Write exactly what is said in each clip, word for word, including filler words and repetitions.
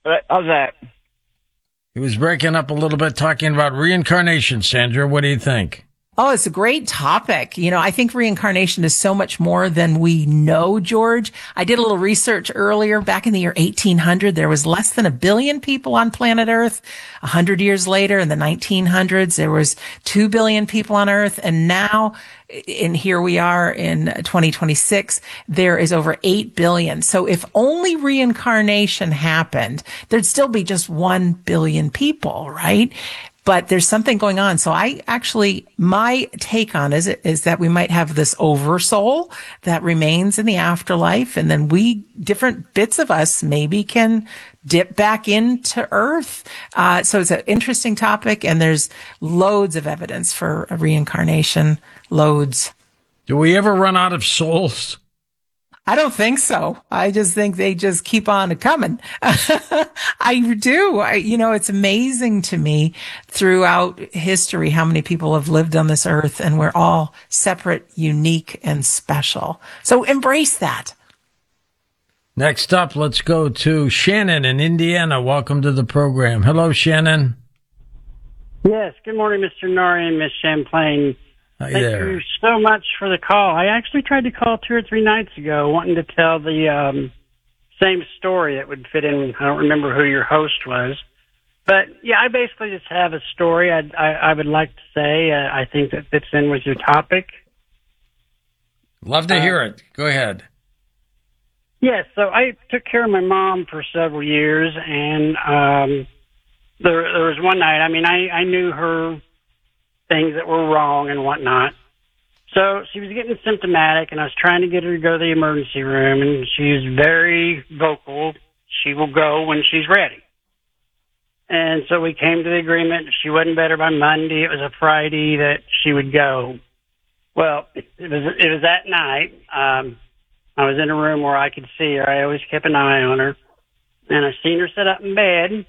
How's that? He was breaking up a little bit, talking about reincarnation. Sandra, what do you think? Oh, it's a great topic. You know, I think reincarnation is so much more than we know, George. I did a little research earlier. Back in the year eighteen hundred, there was less than a billion people on planet Earth. A hundred years later, in the nineteen hundreds, there was two billion people on Earth. And now, and here we are in twenty twenty-six, there is over eight billion. So if only reincarnation happened, there'd still be just one billion people, right? But there's something going on. So I actually, my take on is, is that we might have this oversoul that remains in the afterlife. And then we, different bits of us maybe can dip back into Earth. Uh, so it's an interesting topic, and there's loads of evidence for a reincarnation. Loads. Do we ever run out of souls? I don't think so. I just think they just keep on coming. I do. I, you know, it's amazing to me throughout history how many people have lived on this earth, and we're all separate, unique, and special. So embrace that. Next up, let's go to Shannon in Indiana. Welcome to the program. Hello, Shannon. Yes. Good morning, Mister Nori and Miss Champlain. Hi Thank there. you so much for the call. I actually tried to call two or three nights ago wanting to tell the um, same story that would fit in. I don't remember who your host was. But, yeah, I basically just have a story I'd, I, I would like to say. Uh, I think that fits in with your topic. Love to uh, hear it. Go ahead. Yes, so I took care of my mom for several years, and um, there, there was one night, I mean, I, I knew her things that were wrong and whatnot. So she was getting symptomatic, and I was trying to get her to go to the emergency room, and she's very vocal. She will go when she's ready. And so we came to the agreement if she wasn't better by Monday, it was a Friday, that she would go. Well, it was, it was that night. Um, I was in a room where I could see her. I always kept an eye on her. And I seen her sit up in bed.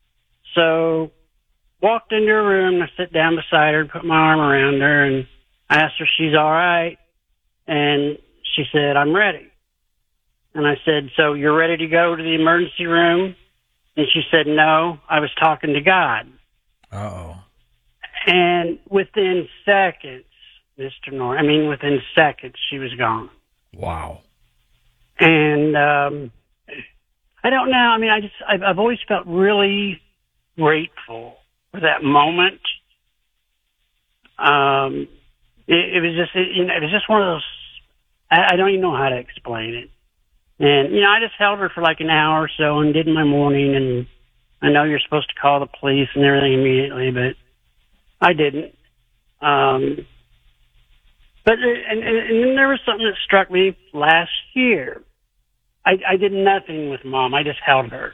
So walked into her room, I sit down beside her, put my arm around her, and I asked her if she's all right. And she said, I'm ready. And I said, so you're ready to go to the emergency room? And she said, no, I was talking to God. Uh-oh. And within seconds, Mister Norton, I mean, within seconds, she was gone. Wow. And um, I don't know. I mean, I just, I've, I've always felt really grateful for that moment. Um, it, it was just, it, you know, it was just one of those, I, I don't even know how to explain it. And, you know, I just held her for like an hour or so and did my morning, and I know you're supposed to call the police and everything immediately, but I didn't. Um, but, and, and, and then there was something that struck me last year. I, I did nothing with Mom. I just held her.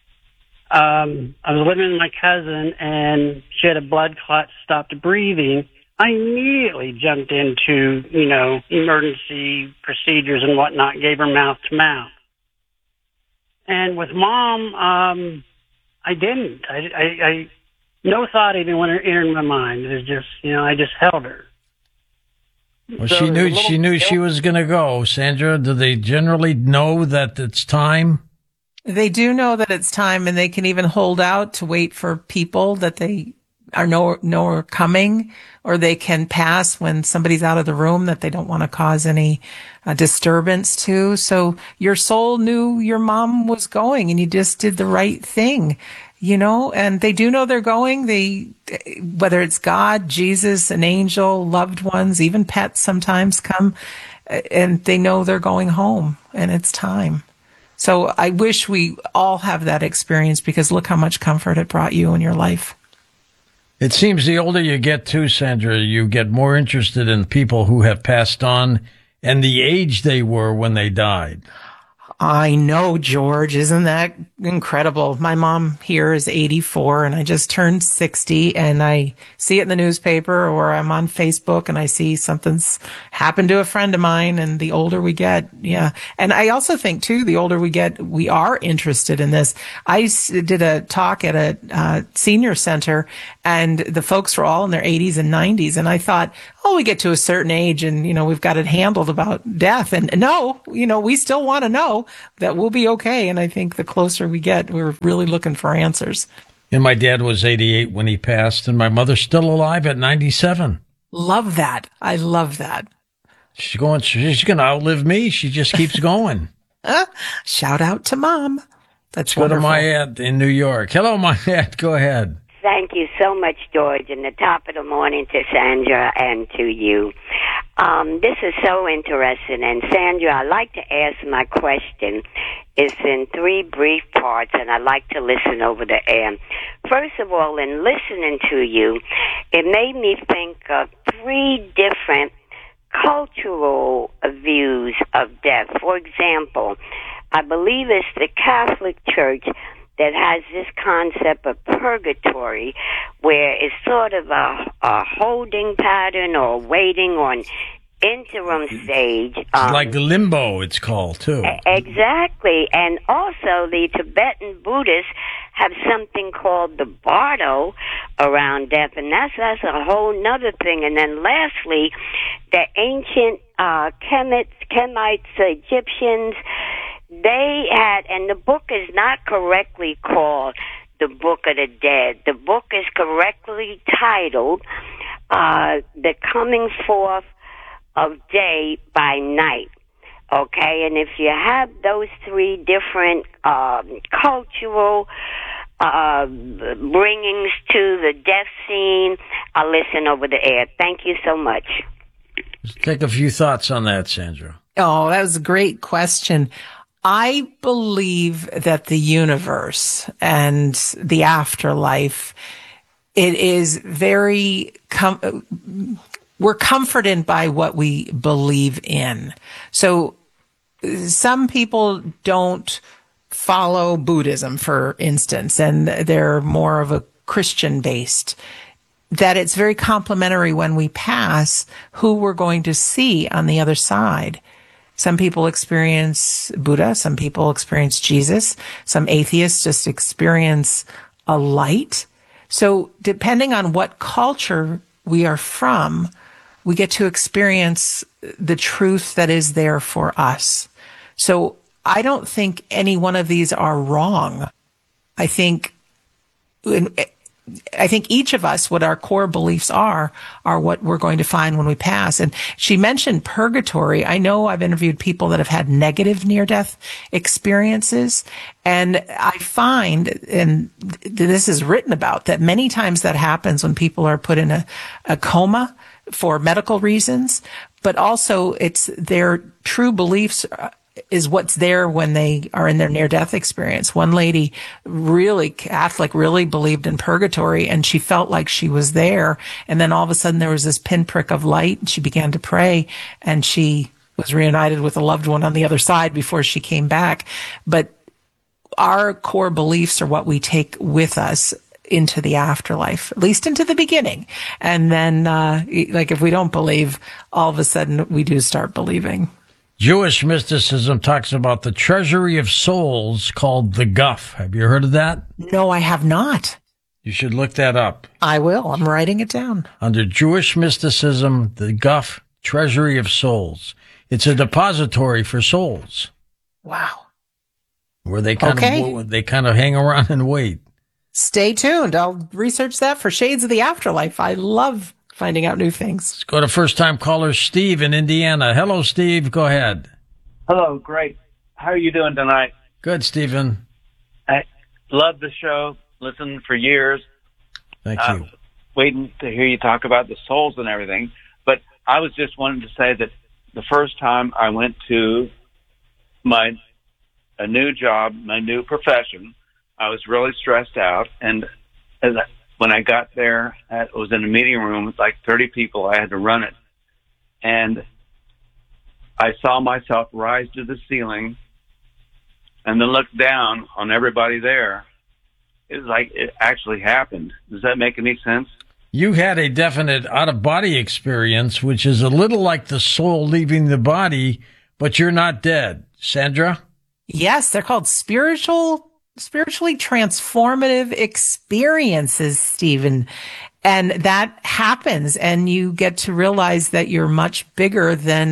Um, I was living with my cousin, and she had a blood clot, stopped breathing. I immediately jumped into, you know, emergency procedures and whatnot, gave her mouth to mouth. And with Mom, um, I didn't. I, I, I no thought even went entered my mind. It was just, you know, I just held her. Well, So she knew little- she knew she was going to go. Sandra, do they generally know that it's time? They do know that it's time, and they can even hold out to wait for people that they are know, know are coming, or they can pass when somebody's out of the room that they don't want to cause any uh, disturbance to. So your soul knew your mom was going, and you just did the right thing, you know, and they do know they're going. They, whether it's God, Jesus, an angel, loved ones, even pets sometimes come, and they know they're going home, and it's time. So I wish we all have that experience, because look how much comfort it brought you in your life. It seems the older you get too, Sandra, you get more interested in people who have passed on and the age they were when they died. I know, George. Isn't that incredible? My mom here is eighty-four, and I just turned sixty, and I see it in the newspaper, or I'm on Facebook and I see something's happened to a friend of mine. And the older we get, yeah. And I also think too, the older we get, we are interested in this. I did a talk at a uh, senior center, and the folks were all in their eighties and nineties. And I thought, oh, we get to a certain age and, you know, we've got it handled about death. And no, you know, we still want to know. that we'll be okay. And I think the closer we get, we're really looking for answers. And my dad was eighty-eight when he passed, and my mother's still alive at ninety-seven. Love that. I love that. She's going, she's going to outlive me. She just keeps going. Uh, shout out to Mom. That's Let's go to wonderful. my aunt in New York. Hello, my aunt. Go ahead. Thank you so much, George, and the top of the morning to Sandra and to you. Um, this is so interesting, and Sandra, I'd like to ask my question. It's in three brief parts, and I'd like to listen over the air. First of all, in listening to you, it made me think of three different cultural views of death. For example, I believe it's the Catholic Church that has this concept of purgatory, where it's sort of a, a holding pattern or waiting on interim stage. It's um, like limbo, it's called, too. Exactly. And also the Tibetan Buddhists have something called the bardo around death, and that's, that's a whole nother thing. And then lastly, the ancient uh, Kemites, Kemites, Egyptians, they had, and the book is not correctly called the Book of the Dead. The book is correctly titled uh, The Coming Forth of Day by Night. Okay, and if you have those three different um, cultural uh, bringings to the death scene, I'll listen over the air. Thank you so much. Let's take a few thoughts on that, Sandra. Oh, that was a great question. I believe that the universe and the afterlife, it is very, com- we're comforted by what we believe in. So some people don't follow Buddhism, for instance, and they're more of a Christian based, that it's very complimentary when we pass who we're going to see on the other side. Some people experience Buddha. Some people experience Jesus. Some atheists just experience a light. So depending on what culture we are from, we get to experience the truth that is there for us. So I don't think any one of these are wrong. I think, I think each of us, what our core beliefs are, are what we're going to find when we pass. And she mentioned purgatory. I know I've interviewed people that have had negative near-death experiences. And I find, and this is written about, that many times that happens when people are put in a, a coma for medical reasons, but also it's their true beliefs is what's there when they are in their near-death experience. One lady, really Catholic, really believed in purgatory, and she felt like she was there. And then all of a sudden there was this pinprick of light, and she began to pray, and she was reunited with a loved one on the other side before she came back. But our core beliefs are what we take with us into the afterlife, at least into the beginning. And then, uh, like if we don't believe, all of a sudden we do start believing. Jewish mysticism talks about the treasury of souls called the Guff. Have you heard of that? No, I have not. You should look that up. I will. I'm writing it down. Under Jewish mysticism, the Guff, treasury of souls. It's a depository for souls. Wow. Where they kind okay. of they kind of hang around and wait. Stay tuned. I'll research that for Shades of the Afterlife. I love finding out new things. Let's go to first-time caller Steve in Indiana. Hello, Steve. Go ahead. Hello. Great. How are you doing tonight? Good, Stephen. I love the show. Listened for years. Thank uh, you. Waiting to hear you talk about the souls and everything. But I was just wanting to say that the first time I went to my a new job, my new profession, I was really stressed out. And as I, when I got there, I was in a meeting room with like thirty people. I had to run it. And I saw myself rise to the ceiling and then look down on everybody there. It was like it actually happened. Does that make any sense? You had a definite out-of-body experience, which is a little like the soul leaving the body, but you're not dead. Sandra? Yes, they're called spiritual spiritually transformative experiences, Stephen. And that happens, and you get to realize that you're much bigger than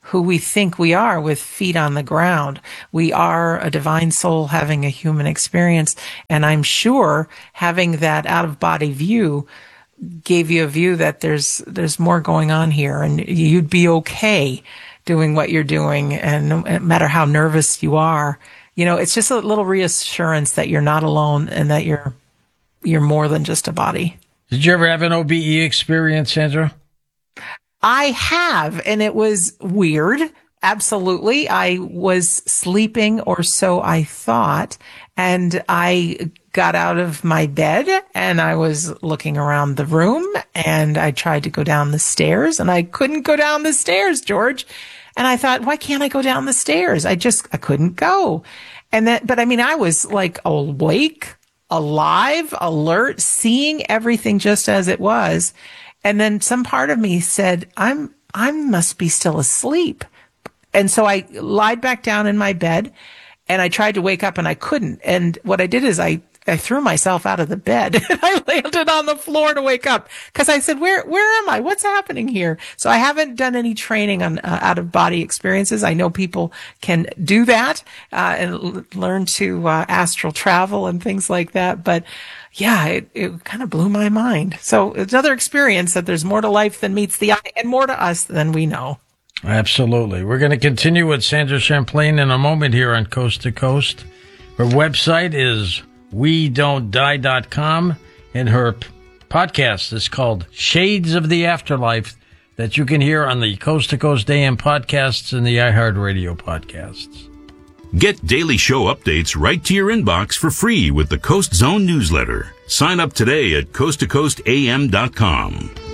who we think we are with feet on the ground. We are a divine soul having a human experience. And I'm sure having that out of body view gave you a view that there's, there's more going on here, and you'd be okay doing what you're doing. And no matter how nervous you are, you know, it's just a little reassurance that you're not alone and that you're, you're more than just a body. Did you ever have an O B E experience, Sandra? I have, and it was weird. Absolutely. I was sleeping, or so I thought, and I got out of my bed and I was looking around the room, and I tried to go down the stairs and I couldn't go down the stairs, George. And I thought, why can't I go down the stairs? I just, I couldn't go. And that, but I mean, I was like awake, alive, alert, seeing everything just as it was. And then some part of me said, I'm, I must be still asleep. And so I lied back down in my bed and I tried to wake up and I couldn't. And what I did is I, I threw myself out of the bed and I landed on the floor to wake up, because I said, where, where am I? What's happening here? So I haven't done any training on uh, out of body experiences. I know people can do that, uh, and l- learn to, uh, astral travel and things like that. But yeah, it, it kind of blew my mind. So it's another experience that there's more to life than meets the eye, and more to us than we know. Absolutely. We're going to continue with Sandra Champlain in a moment here on Coast to Coast. Her website is we don't die dot com, and her p- podcast is called Shades of the Afterlife, that you can hear on the Coast to Coast A M podcasts and the iHeartRadio podcasts. Get daily show updates right to your inbox for free with the Coast Zone newsletter. Sign up today at coast to coast a m dot com.